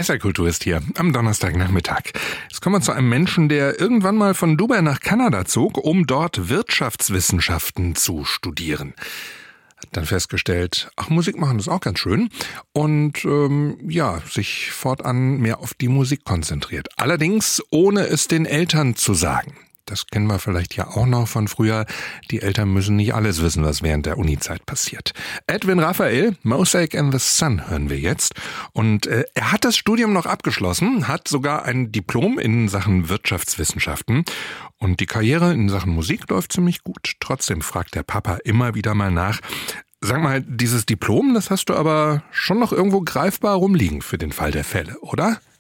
SR-Kultur ist hier am Donnerstagnachmittag. Jetzt kommen wir zu einem Menschen, der irgendwann mal von Dubai nach Kanada zog, um dort Wirtschaftswissenschaften zu studieren. Hat dann festgestellt, Musik machen ist auch ganz schön und sich fortan mehr auf die Musik konzentriert. Allerdings ohne es den Eltern zu sagen. Das kennen wir vielleicht ja auch noch von früher. Die Eltern müssen nicht alles wissen, was während der Uni-Zeit passiert. Edwin Raphael, Mosaic and the Sun hören wir jetzt. Und er hat das Studium noch abgeschlossen, hat sogar ein Diplom in Sachen Wirtschaftswissenschaften. Und die Karriere in Sachen Musik läuft ziemlich gut. Trotzdem fragt der Papa immer wieder mal nach. Sag mal, dieses Diplom, das hast du aber schon noch irgendwo greifbar rumliegen für den Fall der Fälle, oder?